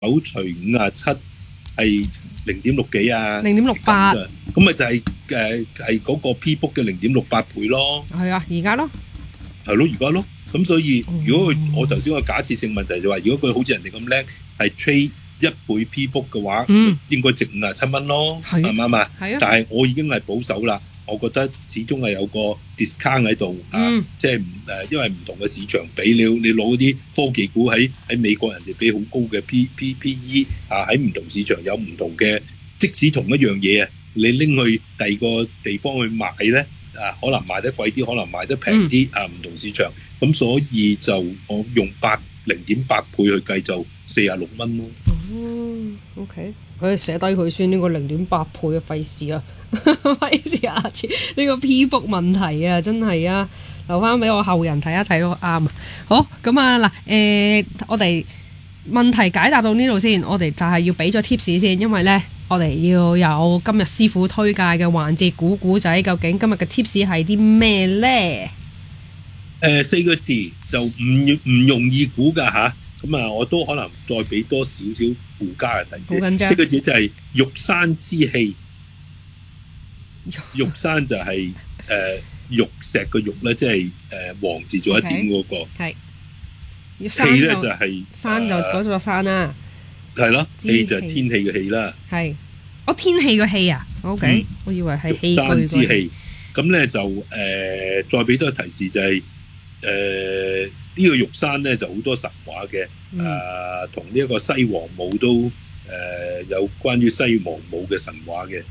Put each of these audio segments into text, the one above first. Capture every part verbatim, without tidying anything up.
除五啊七係零點六幾啊， 零點六八， 咁咪就係誒係嗰個 P book 嘅零點六八倍咯。 係啊，而家咯， 係咯，而家咯。咁所以如果佢我頭先個假設性問題就話，如果佢好似人哋咁叻，係 trade 一倍 P book 嘅話，嗯、應該值五啊七蚊咯，啱唔啱啊？係啊。但係我已經係保守啦，我覺得始終係有個 discount 喺度、嗯、啊，即係誒，因為唔同嘅市場比你你攞啲科技股喺喺美國人哋俾好高嘅 P P P E 啊，喺唔同市場有唔同嘅，即使同一樣嘢啊，你拎去第二個地方去賣咧。啊，可能賣得貴啲，可能賣得平啲、嗯、啊，唔同市場，咁所以就我用八零點八倍去計就四十六蚊咯。 哦 ，OK， 佢寫低佢先呢個零點八倍啊，費事啊，費事啊，呢個 P book 問題啊，真係啊，留翻俾我後人睇一睇都啱啊。好，咁啊嗱，誒、呃，我哋問題解答到呢度先，我哋但係要俾咗 tips 先，因為咧。我哋要有今日師傅推介嘅環節估估仔，究竟今日嘅 tips 係啲咩咧？ 誒、呃、四個字就唔唔容易估㗎吓，咁啊我都可能再俾多少少附加嘅提示。好緊張。四個字就係玉山之氣。玉山就係、是、誒、呃、玉石嘅玉咧，即係誒王字做一點嗰、那個。係。氣咧就係、是、 山就嗰座山啦、啊。 係咯，氣就係天氣嘅氣啦。係， 哦天氣嘅氣啊 ，OK，、嗯、我以為係器具。玉山之氣， 咁咧就誒、呃，再俾多個提示就係誒呢個玉山咧就好多神話嘅，誒同呢一個西王母都誒、呃、有關於西王母嘅神話嘅。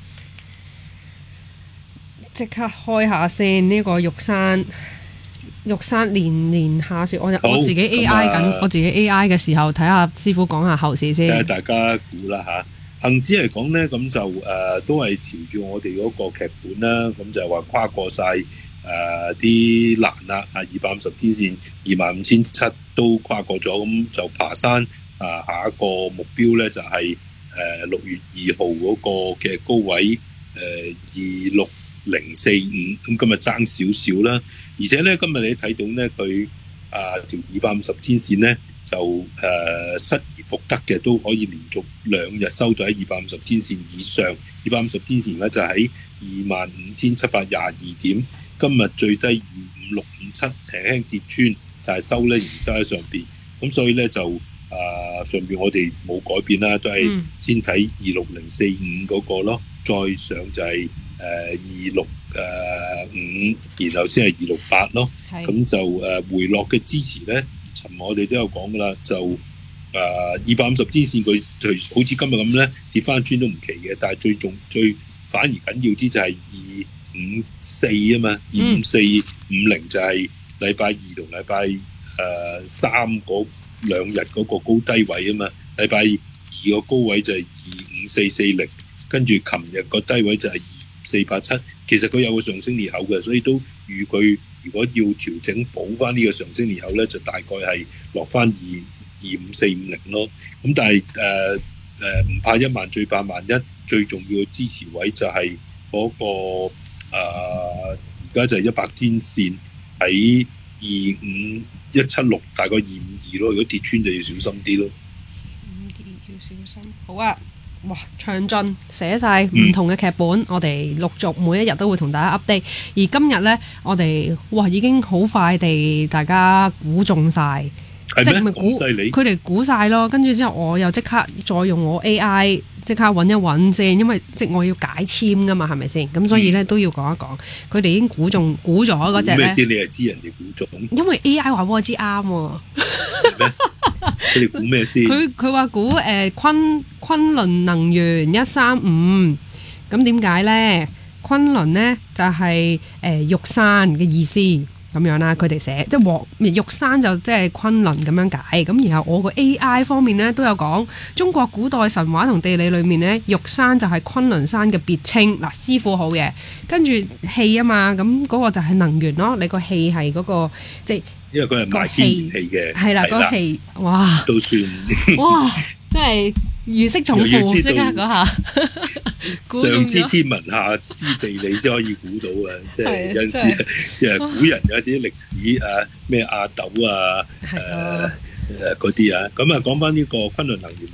即刻開下先，呢、這個玉山。玉山連連下雪，我我自己 A I 緊、啊，我自己 A I 嘅時候睇下師傅講下後市先。 大家估啦嚇，恒指嚟講咧，咁就誒、呃、都係朝住我哋嗰個劇本啦，咁就係話跨過晒誒啲欄啦，啊二百五十天線二萬五千七都跨過咗，咁就爬山啊、呃、下一個目標咧就係誒六月二號嗰個嘅高位誒二六零四五，咁今日爭少少啦。而且咧，今日你睇到咧，佢啊條二百五十天線咧就誒、呃、失而復得嘅，都可以連續兩日收到喺二百五十天線以上。二百五十天線咧就喺二萬五千七百廿二點，今日最低二五六五七，輕輕跌穿，但係收咧仍收喺上邊。咁所以咧就啊、呃、上邊我哋冇改變啦，都係先睇二六零四五嗰個咯，再上就係誒二六。誒、呃、五，然後先係二六八咯，咁就誒、呃、回落嘅支持咧，尋日我哋都有講噶啦，就誒二百五十天線佢就好似今日咁咧跌翻穿都唔奇嘅，但係最重最反而緊要啲就係二五四啊嘛，二五四五零就係禮拜二同禮拜誒三嗰兩日嗰個高低位啊嘛，禮拜二個高位就係二五四四零，跟住琴日個低位就係二四八七。其實佢有個上升裂口嘅，所以都預佢如果要調整補翻呢個上升裂口咧，就大概係落翻二二五四五零咯。咁但係誒誒唔怕一萬，最怕萬一。最重要嘅支持位就係嗰、那個誒而家就係一百天線喺二五一七六，大概二五二咯。如果跌穿就要小心啲咯。 五跌要小心。好啊。哇！詳盡寫晒唔同嘅劇本，嗯、我哋陸續每一日都會同大家 update。而今日呢，我哋哇已經好快地大家估中晒，即係咪估佢哋估晒咯？跟住之後我又即刻再用我 A I 即刻揾一揾先，因為即我要解籤噶嘛，係咪先？咁所以呢，都要講一講，佢哋已經估中估咗嗰隻咧。 咩先？你係知人哋估中？ 因為 A I 話俾我知啱喎。 佢哋估咩先？ 佢佢話估誒昆昆侖能源一三五，咁點解咧？昆侖咧就係、是、誒、呃、玉山嘅意思咁樣啦，佢哋寫即係黃玉山就即係昆侖咁樣解。咁然後我個 A I 方面咧都有講，中國古代神話同地理裏面咧，玉山就係昆侖山嘅別稱。嗱，師傅好嘅，跟住氣啊嘛，咁嗰個就係能源咯。你個氣係嗰個即係。 因為佢係賣天然氣嘅， 係啦，嗰個氣，哇， 都算， 哇，真係如釋重負，即刻嗰下， 上知天文下知地理先可以估到啊！即係有陣時，誒古人有啲歷史啊，咩阿斗啊，誒誒嗰啲啊，咁啊講翻呢個昆侖能源